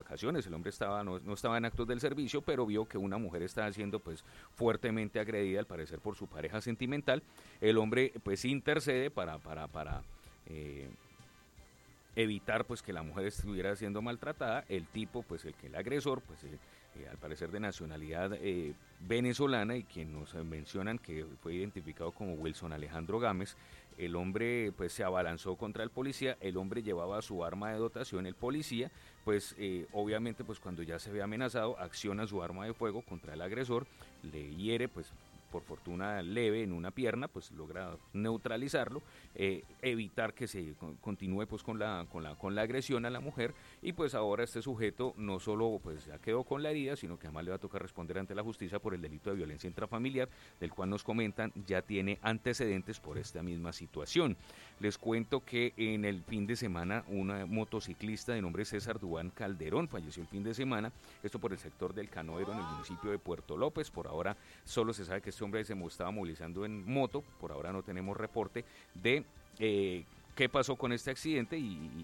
vacaciones, el hombre no estaba en actos del servicio, pero vio que una mujer estaba siendo pues fuertemente agredida, al parecer por su pareja sentimental. El hombre pues intercede para evitar pues que la mujer estuviera siendo maltratada. El tipo, pues el agresor, pues al parecer de nacionalidad venezolana, y quien nos mencionan que fue identificado como Wilson Alejandro Gámez. El hombre pues se abalanzó contra el policía, el hombre llevaba su arma de dotación, el policía pues obviamente pues cuando ya se ve amenazado acciona su arma de fuego contra el agresor, le hiere pues por fortuna leve en una pierna, pues logra neutralizarlo, evitar que se continúe pues con la agresión a la mujer, y pues ahora este sujeto no solo pues ya quedó con la herida, sino que además le va a tocar responder ante la justicia por el delito de violencia intrafamiliar, del cual nos comentan ya tiene antecedentes por esta misma situación. Les cuento que en el fin de semana una motociclista de nombre César Duván Calderón falleció el fin de semana, esto por el sector del Canoero en el municipio de Puerto López. Por ahora solo se sabe que este hombre se estaba movilizando en moto, por ahora no tenemos reporte de qué pasó con este accidente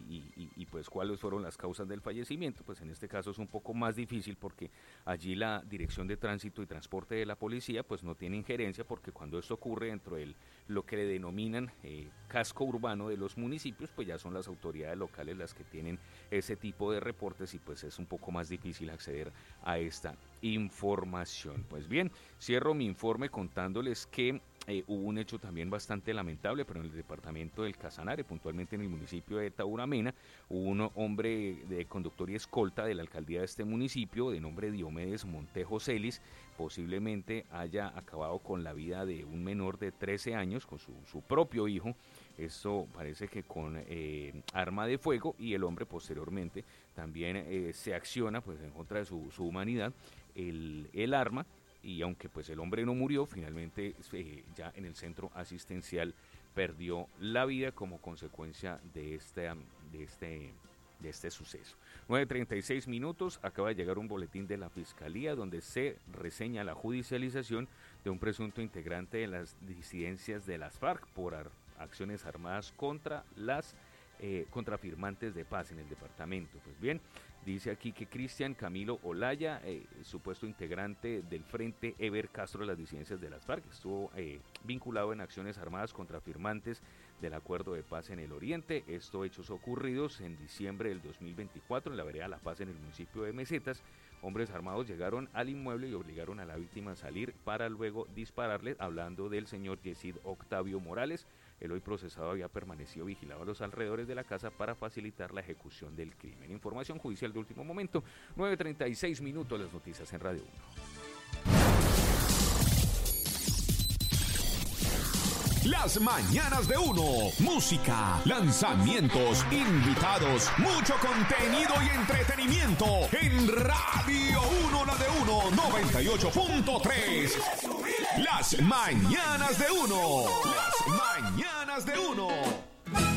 y pues cuáles fueron las causas del fallecimiento. Pues en este caso es un poco más difícil porque allí la Dirección de Tránsito y Transporte de la Policía pues no tiene injerencia, porque cuando esto ocurre dentro de lo que le denominan casco urbano de los municipios, pues ya son las autoridades locales las que tienen ese tipo de reportes, y pues es un poco más difícil acceder a esta información. Pues bien, cierro mi informe contándoles que hubo un hecho también bastante lamentable, pero en el departamento del Casanare, puntualmente en el municipio de Tauramena. Hubo un hombre de conductor y escolta de la alcaldía de este municipio, de nombre Diomedes Montejo Celis, posiblemente haya acabado con la vida de un menor de 13 años, con su propio hijo. Esto parece que con arma de fuego, y el hombre posteriormente también se acciona pues en contra de su humanidad el arma. Y aunque pues el hombre no murió, finalmente ya en el centro asistencial perdió la vida como consecuencia de este suceso. 9:36 minutos, acaba de llegar un boletín de la Fiscalía donde se reseña la judicialización de un presunto integrante de las disidencias de las FARC por acciones armadas contra firmantes de paz en el departamento. Pues bien, dice aquí que Cristian Camilo Olaya, supuesto integrante del Frente Eber Castro de las disidencias de las FARC, estuvo vinculado en acciones armadas contra firmantes del Acuerdo de Paz en el Oriente. Estos hechos ocurridos en diciembre del 2024 en la vereda La Paz en el municipio de Mesetas. Hombres armados llegaron al inmueble y obligaron a la víctima a salir para luego dispararle, hablando del señor Yesid Octavio Morales. El hoy procesado había permanecido vigilado a los alrededores de la casa para facilitar la ejecución del crimen. Información judicial de último momento, 9:36 minutos, las noticias en Radio 1. Las mañanas de 1. Música, lanzamientos, invitados, mucho contenido y entretenimiento en Radio 1, la de 98.3. Las mañanas de 1. Las mañanas de 1.